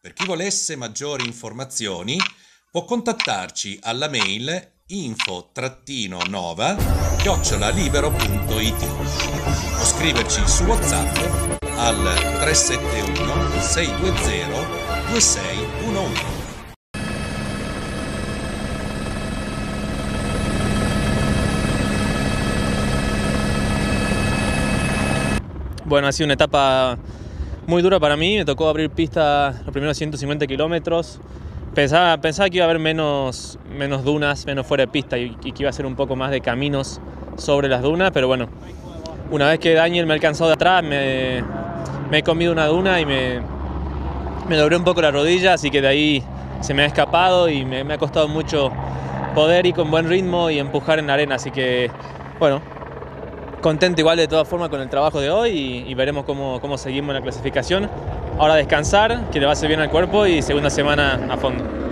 Per chi volesse maggiori informazioni può contattarci alla mail info-nova@libero.it o scriverci su WhatsApp al 371 620 2611. Bueno, ha sido una etapa muy dura para mí. Me tocó abrir pista los primeros 150 kilómetros. Pensaba que iba a haber menos dunas, menos fuera de pista y que iba a ser un poco más de caminos sobre las dunas, pero bueno, una vez que Daniel me alcanzó de atrás, me he comido una duna y me doblé un poco la rodilla, así que de ahí se me ha escapado y me ha costado mucho poder ir con buen ritmo y empujar en la arena, así que bueno, contento igual de todas formas con el trabajo de hoy y veremos cómo seguimos en la clasificación. Ahora descansar, que le va a hacer bien al cuerpo y segunda semana a fondo.